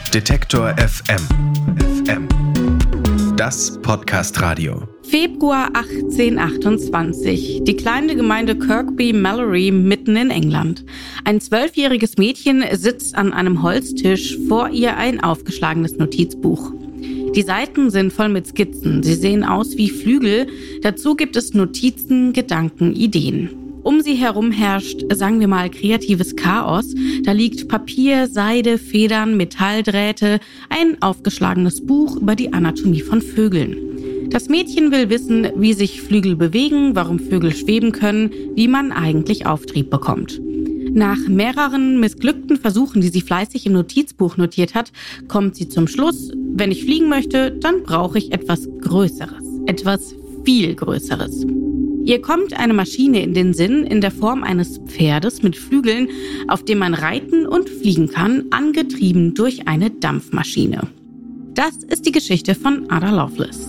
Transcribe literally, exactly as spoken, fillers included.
Detektor F M. F M. Das Podcast-Radio. Februar achtzehnhundertachtundzwanzig. Die kleine Gemeinde Kirkby Mallory mitten in England. Ein zwölfjähriges Mädchen sitzt an einem Holztisch, vor ihr ein aufgeschlagenes Notizbuch. Die Seiten sind voll mit Skizzen. Sie sehen aus wie Flügel. Dazu gibt es Notizen, Gedanken, Ideen. Um sie herum herrscht, sagen wir mal, kreatives Chaos. Da liegt Papier, Seide, Federn, Metalldrähte, ein aufgeschlagenes Buch über die Anatomie von Vögeln. Das Mädchen will wissen, wie sich Flügel bewegen, warum Vögel schweben können, wie man eigentlich Auftrieb bekommt. Nach mehreren missglückten Versuchen, die sie fleißig im Notizbuch notiert hat, kommt sie zum Schluss: Wenn ich fliegen möchte, dann brauche ich etwas Größeres, etwas viel Größeres. Ihr kommt eine Maschine in den Sinn in der Form eines Pferdes mit Flügeln, auf dem man reiten und fliegen kann, angetrieben durch eine Dampfmaschine. Das ist die Geschichte von Ada Lovelace.